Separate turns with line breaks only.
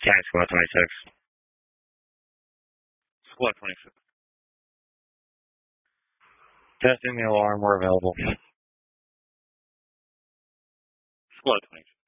Cat Squad 26.
Squad 26.
Testing the alarm, we're available.
Squad 26.